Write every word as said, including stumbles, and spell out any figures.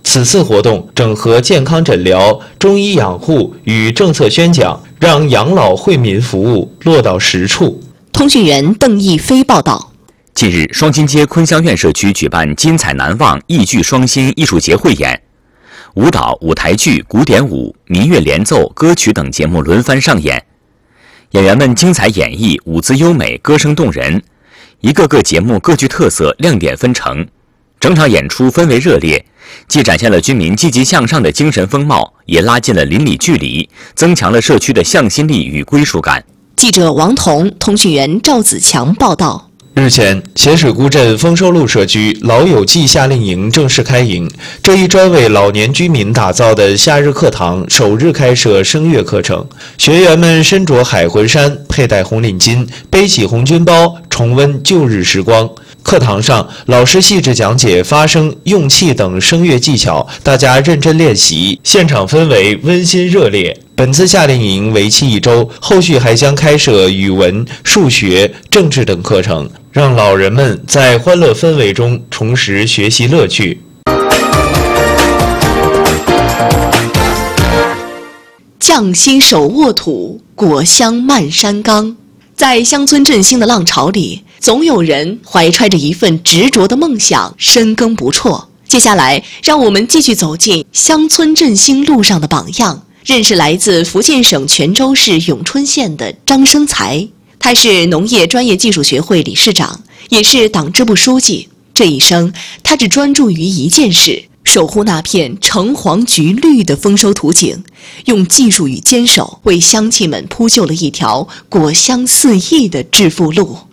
此次活动整合健康诊疗、中医养护与政策宣讲，让养老惠民服务落到实处。 通讯员邓毅飞报道。 近日，双金街昆香苑社区举办精彩难忘艺剧双星艺术节汇演，舞蹈、舞台剧、古典舞、民乐联奏、歌曲等节目轮番上演，演员们精彩演绎，舞姿优美，歌声动人，一个个节目各具特色，亮点纷呈。整场演出氛围热烈，既展现了居民积极向上的精神风貌，也拉近了邻里距离，增强了社区的向心力与归属感。 记者王彤、通讯员赵子强报道。 日前，咸水沽镇丰收路社区老友记夏令营正式开营。这一专为老年居民打造的夏日课堂首日开设声乐课程，学员们身着海魂衫，佩戴红领巾，背起红军包，重温旧日时光。课堂上，老师细致讲解发声、用气等声乐技巧，大家认真练习，现场氛围温馨热烈。本次夏令营为期一周，后续还将开设语文、数学、政治等课程，让老人们在欢乐氛围中重拾学习乐趣。 匠心手握土，果香漫山岗。在乡村振兴的浪潮里，总有人怀揣着一份执着的梦想，深耕不辍。接下来，让我们继续走进乡村振兴路上的榜样，认识来自福建省泉州市永春县的张生才。他是农业专业技术学会理事长，也是党支部书记。这一生，他只专注于一件事，守护那片橙黄橘绿的丰收图景，用技术与坚守为乡亲们铺就了一条果香四溢的致富路。